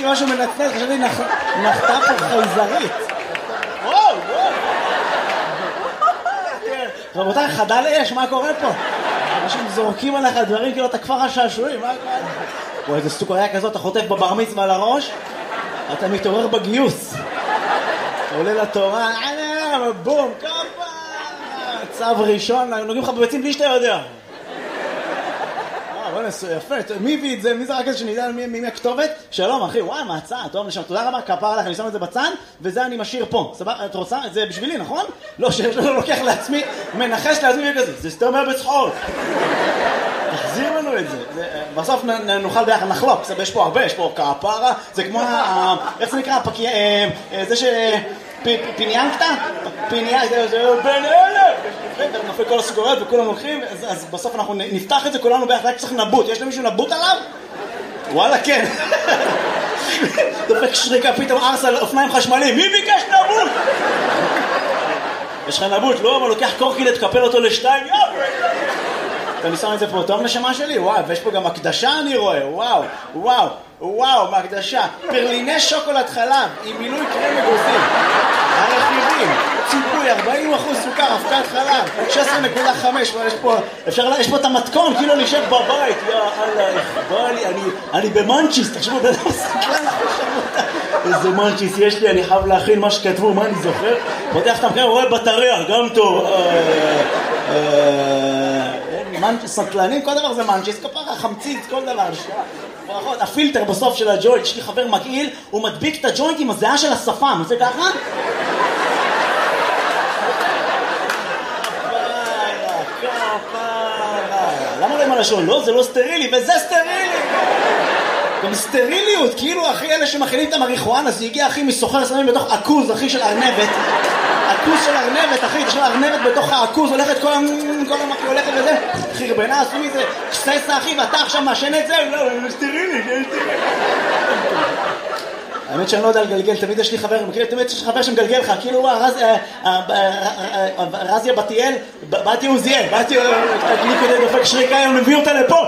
שמעתי משהו מנצנץ, חשבתי נחתה פה חייזרית. וואו. רבותיי, חדל אש, מה קורה פה? אנשים זורקים עליך דברים כאילו אתה כפר השעשועים, מה קורה? וואי, איזה סוכריה כזאת, אתה חוטף בבר מצווה לראש, אתה מתעורר בגיוס. אתה עולה לתורה, בום, כפה, צו ראשון, נוגעים לך בביצים בלי שאתה יודע. יפה, מי הביא את זה? מי זה רק איזה שנדע מי הכתובת? שלום אחי, וואי, מה הצעה? טוב, נשמע, תודה רבה, כפר עליך, אני שם את זה בצד, וזה אני משאיר פה. סבבה, את רוצה? זה בשבילי, נכון? לא, שאני לוקח לעצמי, מנחש לעצמי וכזה, זה סתם היה בצחוק. תחזיר לנו את זה. בסוף נוכל ביחד, נחלוק, יש פה הרבה, יש פה כפרה, זה כמו, איך זה נקרא? זה ש... פיניאנקטה? זה בין אלף! נופל כל הסוכריות וכולם הולכים, אז בסוף אנחנו נפתח את זה כולנו ביחד, רק צריך נבוט. יש למישהו נבוט עליו? וואלה, כן. דופק שריקה, פתאום ארס על אופניים חשמליים. מי ביקש נבוט? יש לך נבוט, לא? אבל לוקח קורקי לתקפל אותו לשתיים, אני שם את זה פה, טוב נשמה שלי? וואו, ויש פה גם הקדשה אני רואה, וואו, מהקדשה. פרליני שוקולד חלב עם מילוי קרם אגוזים. הרכיבים, ציפוי, 40% סוכר, אבקת חלב, 16.5, יש פה את המתכון, כאילו נשב בבית, יא אללה, בא לי, אני במנצ'יס, תחשבו, איזה מנצ'יס יש לי, אני חייב להכין מה שכתבו, מה אני זוכר? פותח את המקרה, רואה בטריה, גם טוב. סטלנים, כל דבר זה מנצ'יס, כפרה, חמציץ, כל דבר. הפילטר בסוף של הג'וינט, יש לי חבר מגעיל, הוא מדביק את הג'וינט עם הזיעה של השפם, זה ככה? למה לא עם הלשון? לא, זה לא סטרילי, וזה סטרילי! גם סטריליות, כאילו אחי אלה שמכינים את המריחואנה, זה הגיע אחי מסוחר שמים בתוך עכוז, אחי של ארנבת. עכוז של ארנבת, אחי, יש לה ארנבת בתוך העכוז, הולכת כל המקרה הולכת וזה. חרבנה, עשו מזה, קססה אחי, ואתה עכשיו מאשן את זה? לא, זה סטרילי, זה סטרילי. האמת שאני לא יודע לגלגל, תמיד יש לי חבר, תמיד יש לי חבר שמגלגל לך, כאילו רזיה בתיאל, באתי עוזיאל, באתי לי כדי דופק שריקה, הם מביא אותה לפה.